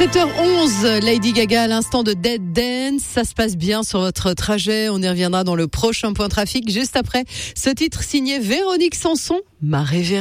7h11, Lady Gaga à l'instant de Dead Dance. Ça se passe bien sur votre trajet. On y reviendra dans le prochain point trafic juste après ce titre signé Véronique Sanson, Ma Révérende.